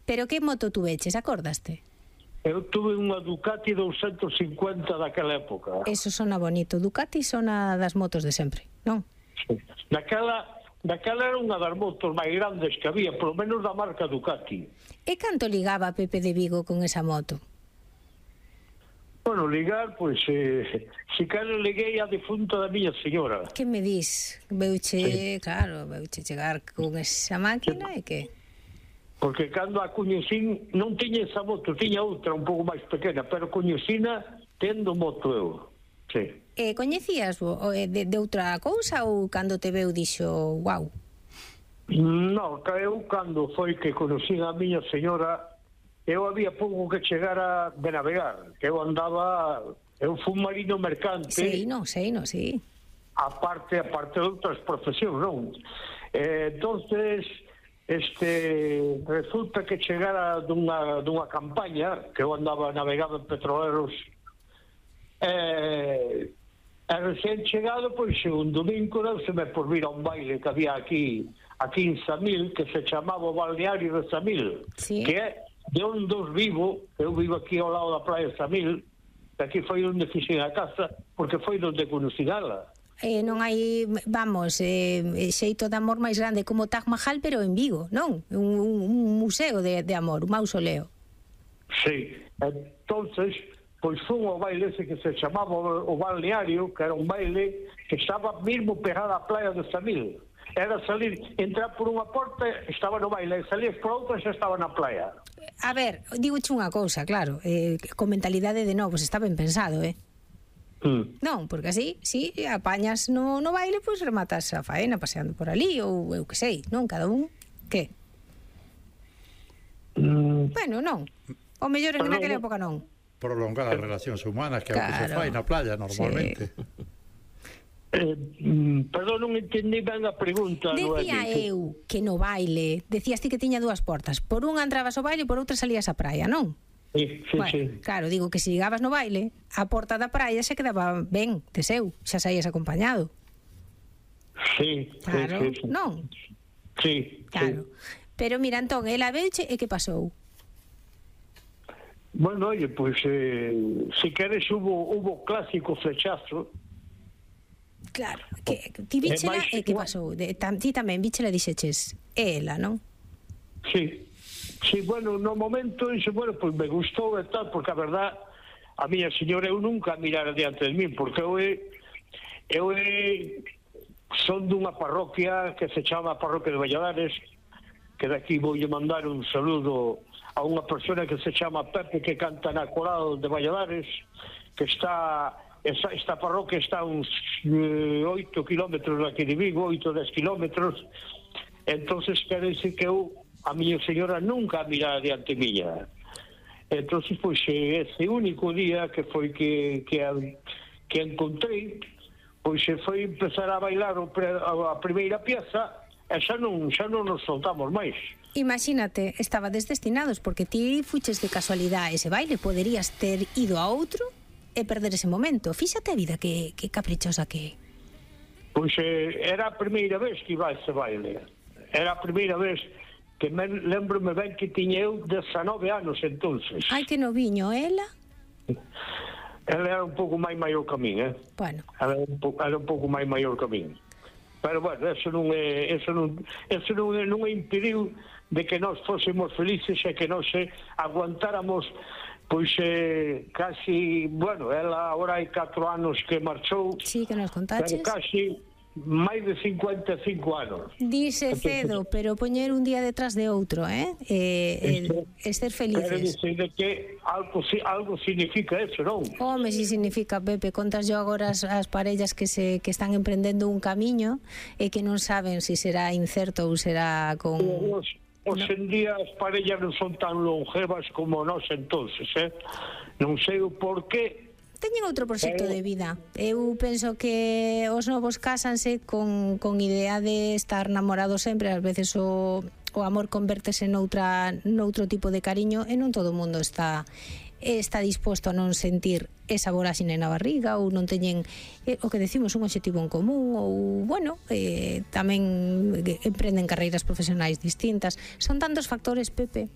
Pero que moto tuveches, acordaste? Eu tuve unha Ducati 250 daquela época. Eso sona bonito. Ducati sona das motos de sempre, non? Sí. Daquela era unha das motos máis grandes que había, polo menos da marca Ducati. E canto ligaba Pepe de Vigo con esa moto? Bueno, ligar, pois, si caro liguei a difunta da miña señora. Que me dis? Veuche, sí. Claro, veuche chegar con esa máquina e que... Porque cando a coñecín non tiña esa moto, tiña outra un pouco máis pequena, pero coñecina tendo moto eu. Sí. Coñecías de outra cousa ou cando te veu dixo, wow? Non, eu cando foi que conocín a miña señora, eu había pouco que chegara de navegar, que eu fui un marino mercante. Sei, sí. Aparte de outras profesións, non? Entonces... resulta que chegara dunha campaña que eu andaba navegando en petroleros e recén chegado, pois un domingo se-me por vir a un baile que había aquí en Samil, que se chamaba o Balneario de Samil, sí. Que é de onde vivo. Eu vivo aquí ao lado da praia de Samil, que aquí foi onde fixen a casa, porque foi onde conocí ela. Non hai, vamos, xeito de amor máis grande como Taj Mahal, pero en Vigo, non? Un museo de amor, un mausoleo. Sí, entonces, pois fun ao baile ese que se chamaba o Balneario, que era un baile que estaba mesmo pegado á playa de Samil. Era salir, entrar por unha porta, estaba no baile, e salir por outra, xa estaba na playa. A ver, digoche unha cousa, claro, con mentalidade de novos, está ben pensado, Non, porque así, si apañas no baile, pois rematas a faena paseando por ali, ou eu que sei, non? Cada un, que? Bueno, non. O mellor en aquela época non. Prolongar as relacións humanas, que claro, se fai na playa normalmente. Perdón, non entendí ben a pregunta. Decía eu que no baile, decías ti que tiña dúas portas. Por unha entrabas ao baile e por outra salías á praia, non? Sí. Claro, digo que se llegabas no baile, a porta da praia se quedaba ben, de seu, xa saías acompañado. Sí, claro, sí. Non? Sí, claro. Pero mira, Antón, ela veuche e que pasou? Bueno, oye, pois si queres hubo clásico flechazo. Claro, que ti víchela e que pasou? Ti tamén víchela e dixeches, ela, non? Sí, bueno, no momento dixe, bueno, pois me gustou e tal, porque a verdad a miña señora eu nunca mirara diante de min, porque eu son dunha parroquia que se chama Parroquia de Valladares, que daqui voulle mandar un saludo a unha persona que se chama Pepe, que canta na coral de Valladares, que esta parroquia está a uns 8 kilómetros daqui de Vigo, 8-10 kilómetros. Entonces quero dicir que eu a miña señora nunca mirara diante miña. Entonces, pois, ese único día que foi que encontrei, pois foi empezar a bailar a primeira pieza e xa non nos soltamos máis. Imagínate, estabades destinados, porque ti fuches de casualidade a ese baile, poderías ter ido a outro e perder ese momento. Fíxate a vida que caprichosa que é. Pois era a primeira vez que iba a ese baile. Era a primeira vez que lembro-me ben que tiña eu 19 anos entonces. Ai, que noviño, ela? Ela era un pouco máis maior que a min, Bueno. Era un pouco máis maior que a min. Pero, bueno, eso non impediu de que nós fósemos felices e que nós aguantáramos, pois, casi, bueno, ela agora hai 4 anos que marchou. Sí, que nos contaches. Pero casi máis de 55 anos. Dice cedo, pero poñer un día detrás de outro, ser felices. Quero dicir que algo significa eso, non? Home, si significa, Pepe, contas yo agora as parellas que están emprendendo un camiño e que non saben se será incerto ou será con... Hoxe en día as parellas non son tan longevas como nós entonces, non sei o porqué. Teñen outro proxecto de vida. Eu penso que os novos cásanse con idea de estar namorados sempre. Ás veces o amor convértese noutro tipo de cariño e non todo o mundo está disposto a non sentir esa voráxine na barriga, ou non teñen o que decimos un obxectivo en común, ou, bueno, tamén emprenden carreiras profesionais distintas. Son tantos factores, Pepe,